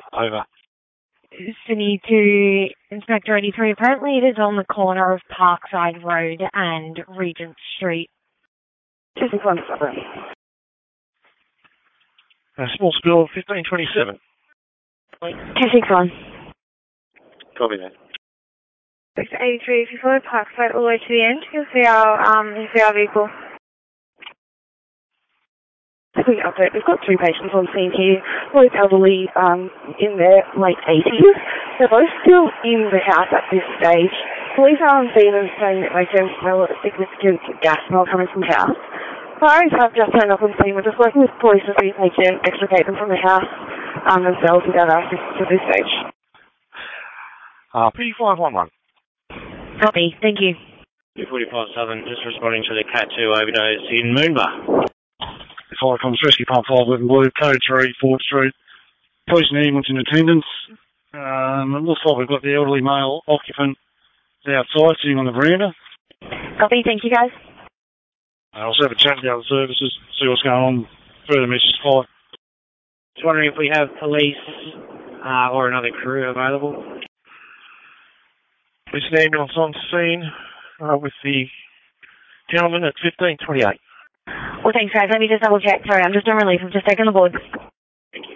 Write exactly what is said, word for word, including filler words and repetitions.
Over. Sydney to Inspector eighty-three. Apparently it is on the corner of Parkside Road and Regent Street. two six one seven. Uh, small spill, fifteen twenty-seven. two six one. Copy that. Inspector eighty-three, if you follow Parkside all the way to the end, you'll see our, um, you'll see our vehicle. Quick update. We've got three patients on scene here, both elderly, um, in their late eighties. They're both still in the house at this stage. Police are on scene and saying that they don't smell a significant gas smell coming from the house. Fires have just turned up on scene. We're just working with police to see if they can extricate them from the house um, themselves without our assistance at this stage. Uh, P five one one. Copy, thank you. two forty-five Southern, just responding to the Cat two overdose in Moonbar. Fire Comms Rescue Pump five eleven Blue, Code three, Fort Street. Police and ambulance in attendance. Um, it looks like we've got the elderly male occupant outside, sitting on the veranda. Copy, thank you guys. Uh, I'll also have a chat with the other services, see what's going on. Further message five. Just wondering if we have police uh, or another crew available. Police and ambulance on scene uh, with the gentleman at fifteen twenty-eight. Well, thanks guys, let me just double check. Sorry, I'm just on relief, I'm just taking the board.